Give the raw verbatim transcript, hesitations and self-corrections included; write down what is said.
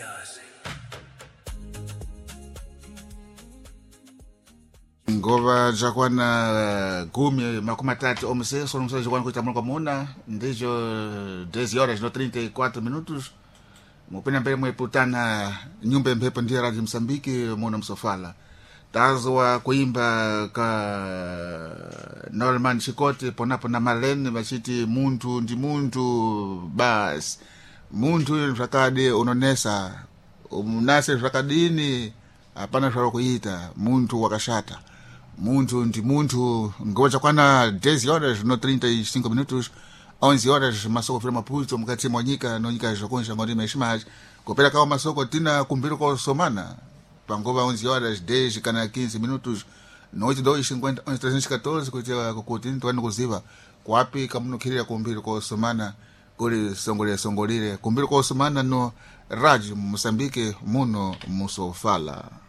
ngova jakwana kumi makumi matatu omse sono msali jakwana kuita mwana muna ndicho dez horas no trinta e quatro minutos mupena mbele mweputana nyumba mpepo ndiye Radio Msambiki muna msofala tazwa kuimba ka Norman Chikote ponapo na Marlene bachiti muntu ndi muntu bas muntu mfakade unonesa umnase mfakadini hapana shwaro kuita muntu wakashata muntu ndi muntu ngoja kwana dez horas no trinta e cinco minutos onze horas masoko fira maputo mukati mwanyika nonyika jokonja ngori meshimaji kopera kawa masoko tina kumbiro ko somana pangova onze horas dez kana quinze minutos noite dois cinquenta onze trezentos e quatorze kutia kukuti twani kuziva kwapi kamunokirira kumbiro ko somana kuri songolere songolire kumbiro ko somana no Radio Msambiki muno musofala.